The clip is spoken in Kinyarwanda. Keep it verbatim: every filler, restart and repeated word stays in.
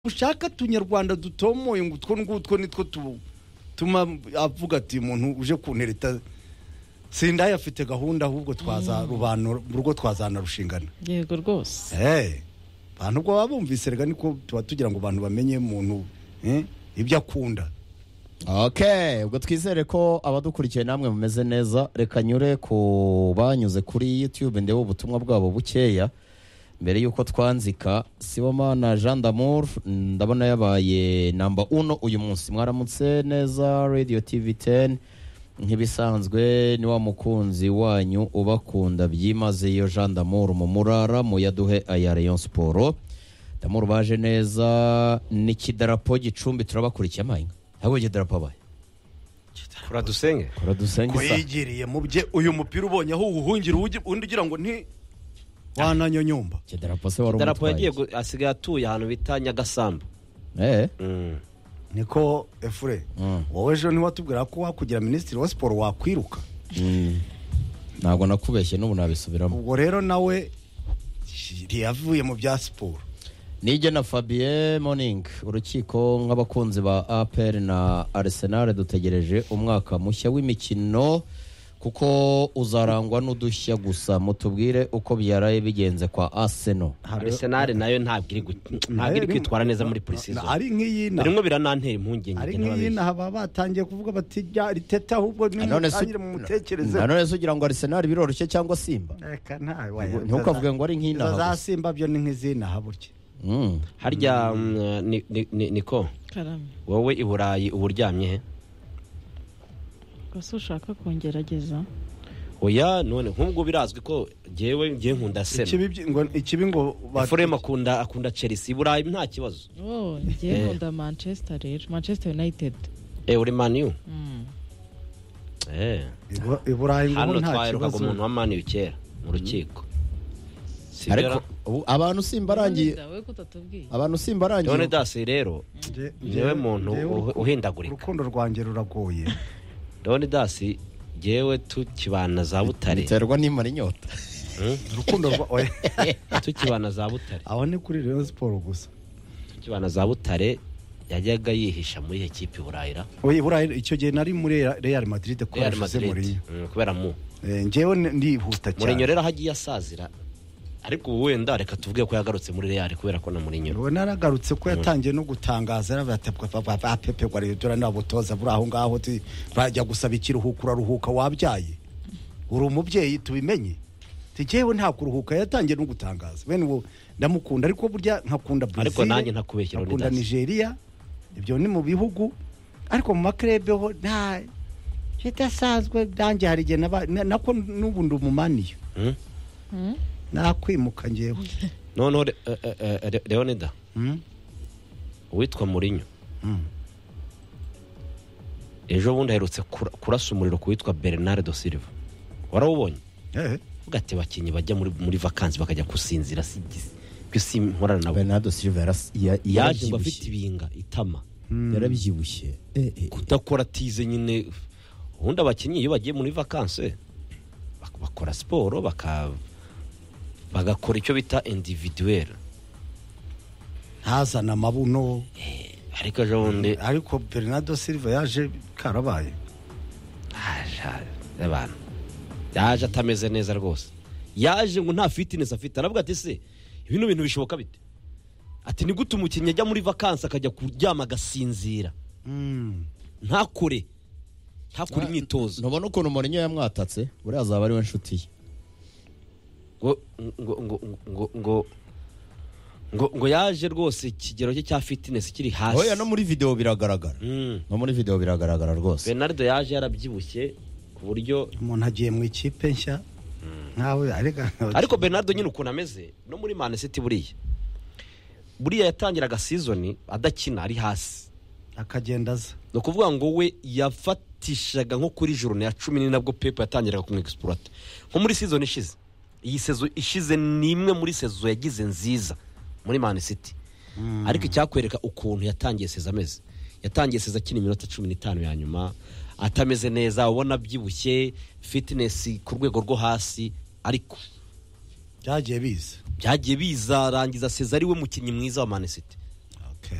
ushaka tunyarwanda dutomoye ngo utwo ngutwo nitwo tuma avuga ati umuntu uje kuntereta sinda yafite gahunda ahubwo twaza rubano rugo twazana rushingana. Yego rwose. Eh bantu bwo babumvise rega niko tuba tugira ngo abantu bamenye umuntu eh ibyo akunda. Okay, ubwo twizere ko abadukurikiye namwe mumeze neza. Reka nyure ku banyuze kuri YouTube ndebe ubutumwa bwabo bukeya mbere yuko twanzika. Sibomana Jean d'Amour ndabona yabaye number uno uyu munsi. Mwaramutse neza Radio T V ten nkibisanzwe ni wa mukunzi wanyu ubakunda byimaze iyo Jean d'Amour mu murara mu yaduhe aya Rayon Sport. D'Amour baje neza n'ikidarapo gicumbi turabakurikiye amahinga. Hago gidarapo baye. Kura dusenge. Kura dusenge sa. Kwigiriye mu bye uyu mupira ubonye aho uhungira undi ugira ngo nti wananyo nyumba. Kidarapo se wari Kidarapo yagiye asigaye atuye ahantu bita Nyagasambu. Eh. Mm. Niko Efure. Mm. Wowe ejo ni watubwira ko wakugira ministri wa sport wakwiruka. Mm. Nago nakubeshye n'ubu nabisubiramo. Ubwo rero nawe yavuye mu bya sport. Nije na Fabien Morning urukiko nk'abakunzi ba A P R na Arsenal dutegereje umwaka mushya w'imikino kuko uzarangwa n'udushya gusa. Mutubwire uko byaraye bigenze kwa Arsenal. Arsenal nayo ntabwiri ntabwiri kwitwara neza muri pre-season. Ari nk'iyina. Rimwe biranantera impungenge. Ari nk'iyina haba batangiye kuvuga bati riteta ahubwo n'utangire mu mutekereze. None se ugira ngo Arsenal biroroshye cyangwa Simba? Reka nta waya. Ntukavuge ngo ari nk'ina. Za Simba byo ni nk'izina haburye. Mm. Harya ni niko Karame. Wowe i Burayi uburyamye he? Gaso ushaka kongerageza. Oya none nk'ubwo birazwi ko jewe ngiye nkunda Arsenal. Ikibi ngo ikibi ngo Efurema akunda akunda Chelsea. Burayi nta kibazo. Oh, ngiye nkunda Manchester rero. Manchester United. Eh uri Man U? Mm. Eh. I Burayi ngo nta kibazo. Umuntu wa Man U kera mu rukiko. Ariko abantu Simba arangiye. Abantu Simba arangiye. None dasi rero jewe muntu uhindagurika. Urukundo rwanjye ruragoye. None dasi jewe tukibana za Butare. Biterwa n'imara inyota. Urukundo rwa tukibana za Butare. Aho ni kuri Rayon Sport gusa. Tukibana za Butare yajyaga yihisha muri equipe Burayira. Oye Burayi icyo gihe nari muri Real Madrid ko yashize muri. Kubera mu. Njewe ndihuta cyane. Muri rero hagiye asazira. Ariko wenda reka tuvuge ko yagarutse muri Real kubera ko na muri nyoro. We naragarutse ko yatangiye no gutangaza arabatapwa papa Pepe kwa Real n'abotoza buri aho ngaho bajya gusaba ikiruhuko uraruhuka wabyaye. Uri umubyeyi tubimenye. Tijewe nta kuruhuka yatangiye no gutangaza. Bene uwo ndamukunda ariko burya nkakunda Brazil. Ariko nanjye ntakubeshyira Nkakunda Nigeria. Ibyo ni mu bihugu ariko mu makrebe ho nta kitasanzwe dange hari gihe nako n'ubu ndumumaniyo. Mhm. Mhm. Nakwimuka ngewe. None Leonida. Mhm. Witwa Mourinho. Mhm. Ejo bundi herutse kurasa umuriro kuwitwa Bernardo Silva. Warawubonye? Eh. Ugate bakinyi bajya muri muri vacances bakajya kusinzira sigisi. Byose nkorana nabo. Bernardo Silva yaje ngo afite ibinga itama. Yarabyibushye. Eh eh. Kudakora tize nyine ubundi abakinyi iyo bagiye muri vacances bakora sport baka bagakora icyo bita individuel. Hazana mabuno. Eh ariko jonde ariko Bernardo Silva yaje karabaye. Aja abantu. Yaje atameze neza rwose. Yaje ngo nta fitness afite. Aravuga ati se ibintu bintu bishoboka bite? Ati ni gute umukinnyi ajya muri vacances akajya kuryama agasinzira. Mm. Nta kure. Nta kuri imyitozo. Ntubona ukuntu Mourinho yamwatatse buri azaba ari we nshuti ye. Ngo ngo ngo ngo ngo ngo ngo yaje rwose ikigero cye cya fitness kiri hasi. Oya no muri video biragaragara. Mm. No muri video biragaragara rwose. Bernardo yaje yarabyibushye ku buryo umuntu agiye mu ikipe nshya. Nkawe arega. Ariko Bernardo nyine ukuntu ameze no muri Man City buriya. Buriya yatangiraga season adakina ari hasi. Akagenda aza. No kuvuga ngo we yafatishaga nko kuri journée ya cumi nabwo Pep yatangiraga kumwexploit. Nko muri season ishize. Iyi sezo ishize nimwe muri sezo yagize nziza muri Man City. Mm. Ariko icyakwereka ukuntu yatangiye seza ameze. Yatangiye seza kina iminota cumi n'itanu ya nyuma atameze neza ubona byibushye fitness ku rwego rwo hasi ariko byagiye biza byagiye biza rangiza seza ari we mukinyi mwiza wa Man City.